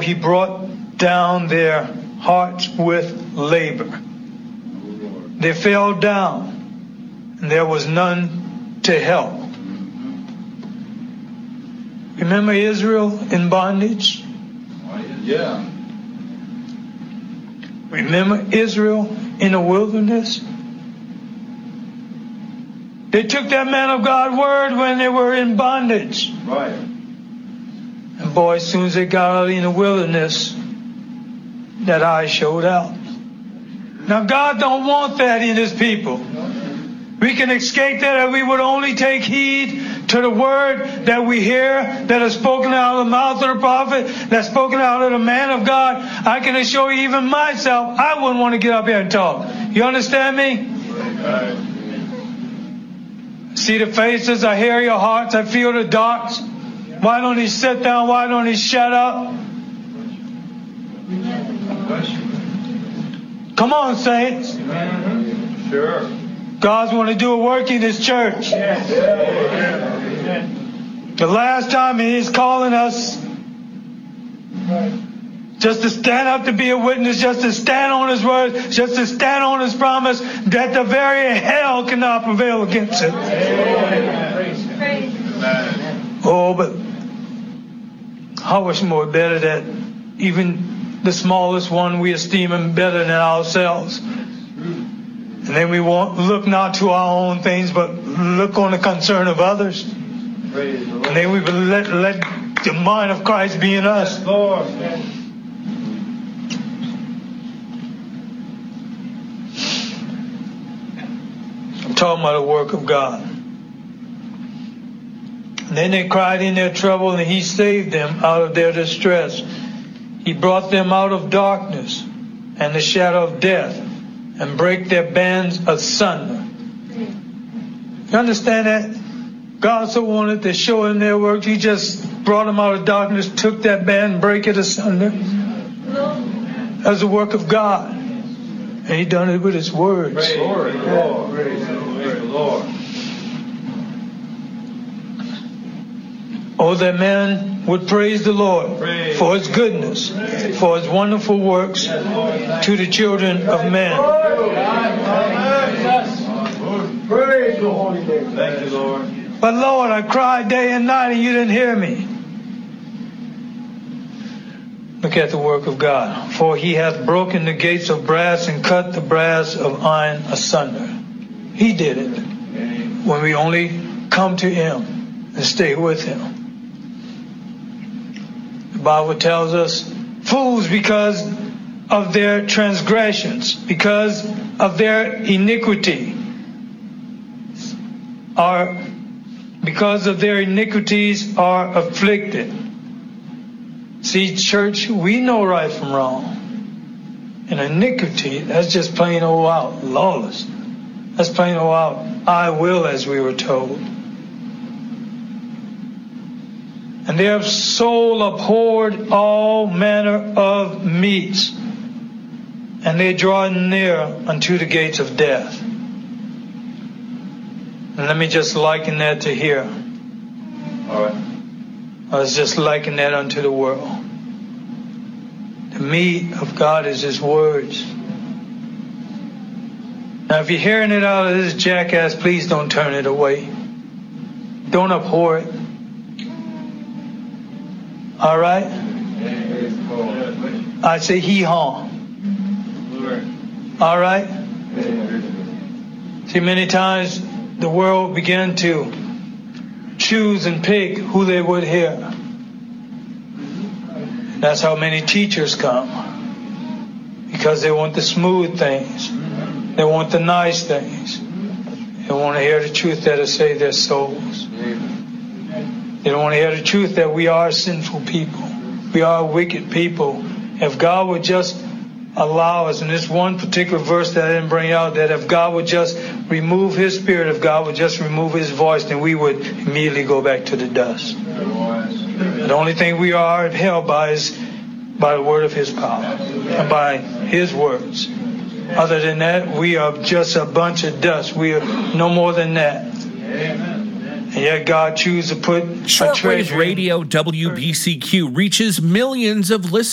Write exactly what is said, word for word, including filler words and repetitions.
he brought down their hearts with labor. They fell down, and there was none to help. Remember Israel in bondage? Yeah. Remember Israel in the wilderness? They took that man of God word when they were in bondage. Right. And boy, as soon as they got out in the wilderness, that eye showed out. Now God don't want that in his people. We can escape that if we would only take heed to the word that we hear, that is spoken out of the mouth of the prophet, that's spoken out of the man of God. I can assure you, even myself, I wouldn't want to get up here and talk. You understand me? Right. See the faces, I hear your hearts, I feel the darts. Why don't he sit down? Why don't he shut up? Come on, saints. Sure. God's want to do a work in his church. Yes. The last time he's calling us just to stand up to be a witness, just to stand on his word, just to stand on his promise, that the very hell cannot prevail against it. Oh, but how much more better that even the smallest one we esteem him better than ourselves. And then we won't look not to our own things, but look on the concern of others. And then we will let, let the mind of Christ be in us. Lord. I'm talking about the work of God. And then they cried in their trouble, and he saved them out of their distress. He brought them out of darkness and the shadow of death, and break their bands asunder. You understand that? God so wanted to show them their work, he just brought them out of darkness, took that band, break it asunder. That's the work of God. And he done it with his words. Praise the Lord. Praise the Lord. Oh, that man would praise the Lord Praise for his goodness, for his wonderful works to the children of men. Praise the Holy Name. Thank you, Lord. But Lord, I cried day and night and you didn't hear me. Look at the work of God. For he hath broken the gates of brass and cut the brass of iron asunder. He did it when we only come to him and stay with him. The Bible tells us, fools because of their transgressions, because of their iniquity, are because of their iniquities are afflicted. See, church, we know right from wrong. And iniquity, that's just plain old out lawless. That's plain old out I will, as we were told. And their soul abhorred all manner of meats, and they draw near unto the gates of death. And let me just liken that to here. All right. I was just liken that unto the world. The meat of God is his words. Now, if you're hearing it out of this jackass, please don't turn it away. Don't abhor it. All right? I say hee-haw. All right? See, many times the world began to choose and pick who they would hear. That's how many teachers come. Because they want the smooth things. They want the nice things. They want to hear the truth that'll save their souls. They don't want to hear the truth that we are sinful people. We are wicked people. If God would just allow us, in this one particular verse that I didn't bring out, that if God would just remove his spirit, if God would just remove his voice, then we would immediately go back to the dust. The only thing we are held by is by the word of his power and by his words. Other than that, we are just a bunch of dust. We are no more than that. And yet God chooses to put a Shortwave treasure Radio W B C Q reaches millions of listeners.